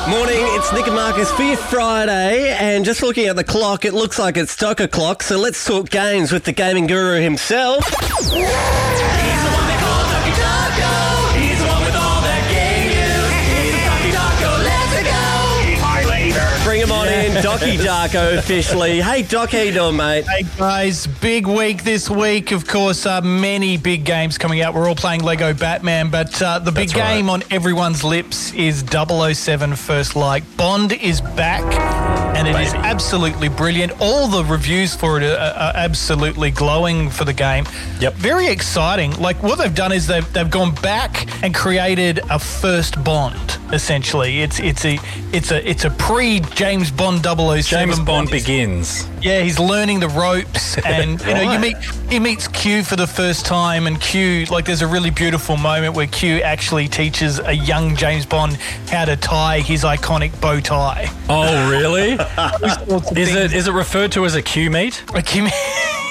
Morning, it's Nick and Marcus for your Friday, and just looking at the clock, it looks like it's Doc o'clock, so let's talk games with the gaming guru himself. He's the one they call Docky Darko. He's the one with all the game news. He's Docky Darko, let's go. He's my leader. Bring him on in, Docky Darko officially. Hey Doc, how you doing, mate? Hey guys, big week this week. Of course, many big games coming out. We're all playing Lego Batman, but the big game on everyone's lips is 007 First Light. Bond is back, and it is absolutely brilliant. All the reviews for it are absolutely glowing for the game. Yep. Very exciting. Like, what they've done is they've gone back and created a first Bond. Essentially, it's a pre-James Bond 007. James Bond begins. Yeah, he's learning the ropes, and he meets Q for the first time, and Q, like, there's a really beautiful moment where Q actually teaches a young James Bond how to tie his iconic bow tie. Oh, really? Is it referred to as a Q meet? A Q meet.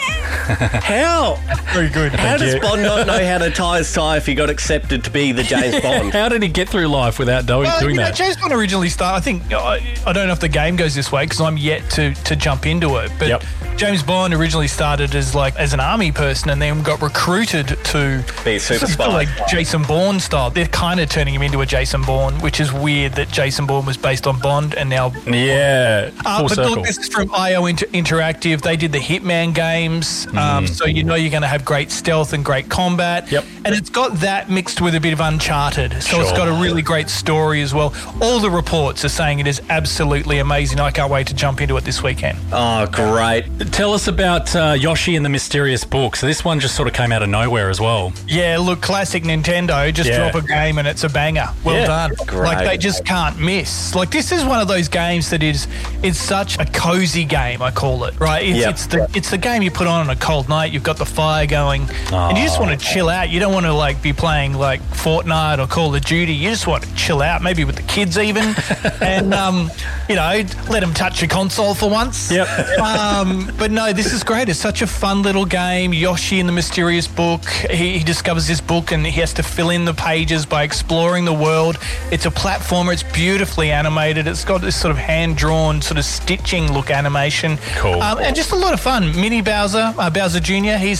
How? Very good. How does Bond not know how to tie his tie if he got accepted to be the James Bond? How did he get through life without doing that? James Bond originally started, I think, I don't know if the game goes this way because I'm yet to jump into it, but James Bond originally started as an army person and then got recruited to be a super spy. Like Jason Bourne style. They're kind of turning him into a Jason Bourne, which is weird that Jason Bourne was based on Bond and now... Yeah, full circle. Look, this is from IO Interactive. They did the Hitman games, so you know you're going to have great stealth and great combat. Yep. And it's got that mixed with a bit of Uncharted, so it's got a really great story as well. All the reports are saying it is absolutely amazing. I can't wait to jump into it this weekend. Oh, great. Tell us about Yoshi and the Mysterious Book. So this one just sort of came out of nowhere as well. Yeah, look, classic Nintendo. Just drop a game and it's a banger. Well done. Great. Like, they just can't miss. Like, this is one of those games that is such a cozy game, I call it, right? It's the game you put on a cold night. You've got the fire going and you just want to chill out. You don't want to, like, be playing, like, Fortnite or Call of Duty. You just want to chill out, maybe with the kids even, and, let them touch your console for once. Yep. But no, this is great. It's such a fun little game. Yoshi and the Mysterious Book. He discovers this book and he has to fill in the pages by exploring the world. It's a platformer. It's beautifully animated. It's got this sort of hand-drawn, sort of stitching look animation. Cool. And just a lot of fun. Mini Bowser, Bowser Jr., he's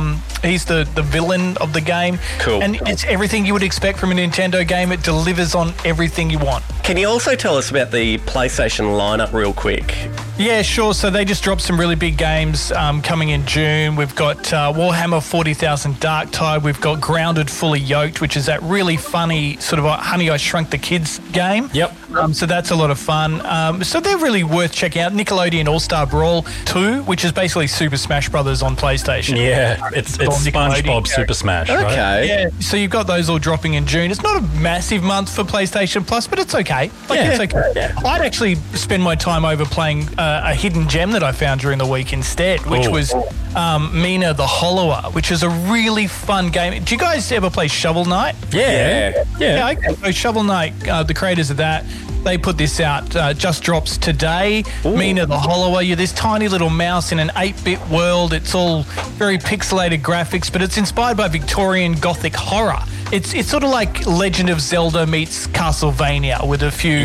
the villain of the game. Cool. And it's everything you would expect from a Nintendo game. It delivers on everything you want. Can you also tell us about the PlayStation lineup real quick? Yeah, sure. So they just dropped some really big games coming in June. We've got Warhammer 40,000 Darktide. We've got Grounded Fully Yoked, which is that really funny sort of Honey, I Shrunk the Kids game. Yep. So that's a lot of fun. So they're really worth checking out. Nickelodeon All-Star Brawl 2, which is basically Super Smash Brothers on PlayStation. Yeah, it's SpongeBob Super Smash, right? Okay. Yeah, so you've got those all dropping in June. It's not a massive month for PlayStation Plus, but it's okay. It's okay. Yeah. I'd actually spend my time over playing a hidden gem that I found during the week instead, which was Mina the Hollower, which is a really fun game. Do you guys ever play Shovel Knight? Yeah. Okay. So Shovel Knight, the creators of that, they put this out, just drops today. Ooh. Mina the Hollower. You're this tiny little mouse in an 8-bit world. It's all very pixelated graphics, but it's inspired by Victorian Gothic horror. It's sort of like Legend of Zelda meets Castlevania with a few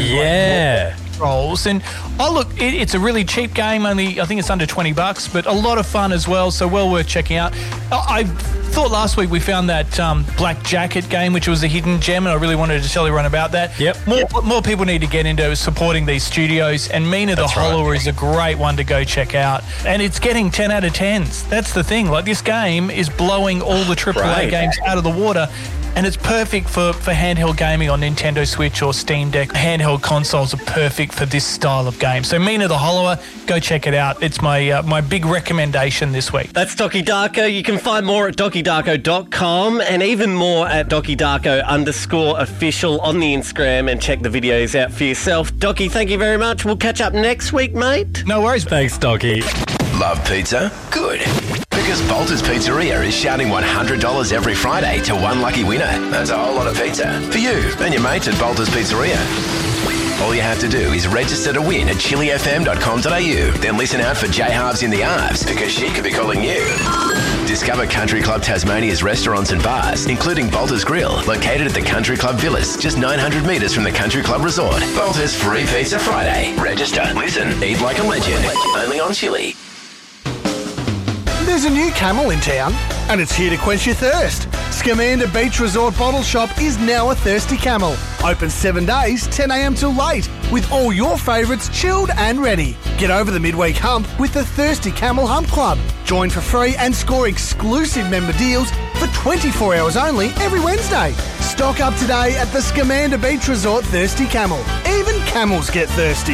roles. And it's a really cheap game. Only I think it's under $20, but a lot of fun as well. So well worth checking out. I thought last week we found that Black Jacket game, which was a hidden gem, and I really wanted to tell everyone about that. More people need to get into supporting these studios, and Mina the Hollower is a great one to go check out. And it's getting 10 out of 10s. That's the thing. Like, this game is blowing all the AAA games out of the water. And it's perfect for handheld gaming on Nintendo Switch or Steam Deck. Handheld consoles are perfect for this style of game. So Mina the Hollower, go check it out. It's my big recommendation this week. That's Docky Darko. You can find more at DockyDarko.com and even more at DockyDarko_official on the Instagram, and check the videos out for yourself. Docky, thank you very much. We'll catch up next week, mate. No worries. Thanks, Docky. Love pizza? Good. Because Bolter's Pizzeria is shouting $100 every Friday to one lucky winner. That's a whole lot of pizza for you and your mates at Bolter's Pizzeria. All you have to do is register to win at chilifm.com.au. Then listen out for J Halves in the Arves, because she could be calling you. Discover Country Club Tasmania's restaurants and bars, including Bolter's Grill, located at the Country Club Villas, just 900 metres from the Country Club Resort. Bolter's Free Pizza Friday. Register, listen, eat like a legend. Only on Chili. There's a new Camel in town, and it's here to quench your thirst. Scamander Beach Resort Bottle Shop is now a Thirsty Camel. Open 7 days, 10 a.m. till late, with all your favourites chilled and ready. Get over the midweek hump with the Thirsty Camel Hump Club. Join for free and score exclusive member deals for 24 hours only every Wednesday. Stock up today at the Scamander Beach Resort Thirsty Camel. Even camels get thirsty.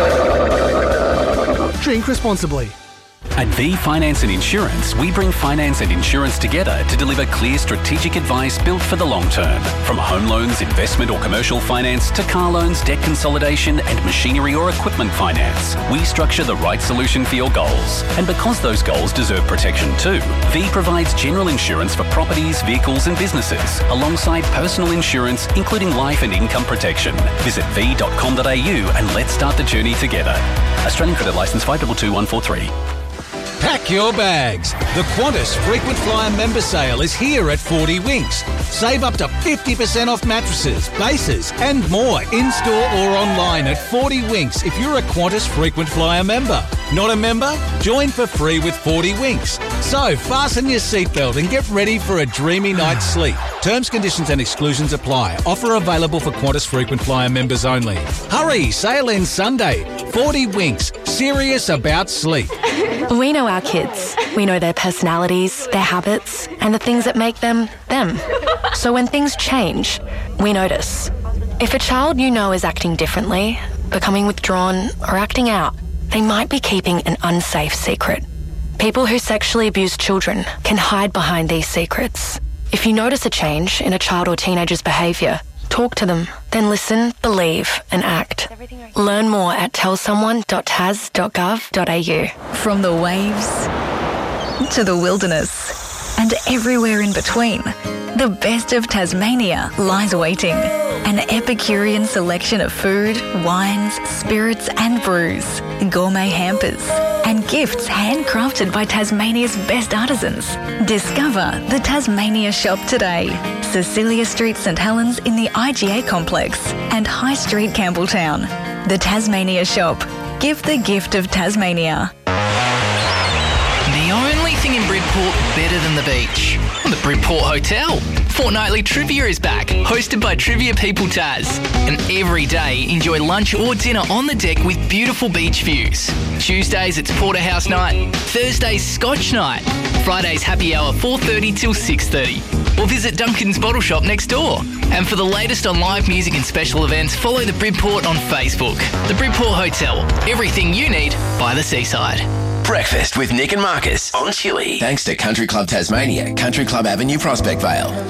Drink responsibly. At V Finance and Insurance, we bring finance and insurance together to deliver clear strategic advice built for the long term. From home loans, investment or commercial finance to car loans, debt consolidation and machinery or equipment finance, we structure the right solution for your goals. And because those goals deserve protection too, V provides general insurance for properties, vehicles and businesses, alongside personal insurance, including life and income protection. Visit v.com.au and let's start the journey together. Australian Credit Licence 522143. Pack your bags. The Qantas Frequent Flyer member sale is here at 40 Winks. Save up to 50% off mattresses, bases and more in-store or online at 40 Winks if you're a Qantas Frequent Flyer member. Not a member? Join for free with 40 Winks. So fasten your seatbelt and get ready for a dreamy night's sleep. Terms, conditions and exclusions apply. Offer available for Qantas Frequent Flyer members only. Hurry, sale ends Sunday. 40 Winks. Serious about sleep. We know our kids. We know their personalities, their habits, and the things that make them, them. So when things change, we notice. If a child you know is acting differently, becoming withdrawn, or acting out, they might be keeping an unsafe secret. People who sexually abuse children can hide behind these secrets. If you notice a change in a child or teenager's behaviour, talk to them, then listen, believe and act. Learn more at tellsomeone.tas.gov.au. From the waves to the wilderness and everywhere in between, the best of Tasmania lies waiting. An Epicurean selection of food, wines, spirits and brews, gourmet hampers and gifts handcrafted by Tasmania's best artisans. Discover the Tasmania Shop today. Cecilia Street, St Helens in the IGA complex and High Street, Campbelltown. The Tasmania Shop. Give the gift of Tasmania. The only thing in Bridport better than the beach. The Bridport Hotel. Fortnightly Trivia is back, hosted by Trivia People Taz. And every day, enjoy lunch or dinner on the deck with beautiful beach views. Tuesdays, it's Porterhouse night. Thursdays, Scotch night. Fridays, happy hour 4:30 till 6:30. Or visit Duncan's Bottle Shop next door. And for the latest on live music and special events, follow the Bridport on Facebook. The Bridport Hotel. Everything you need by the seaside. Breakfast with Nick and Marcus on Chili. Thanks to Country Club Tasmania, Country Club Avenue, Prospect Vale.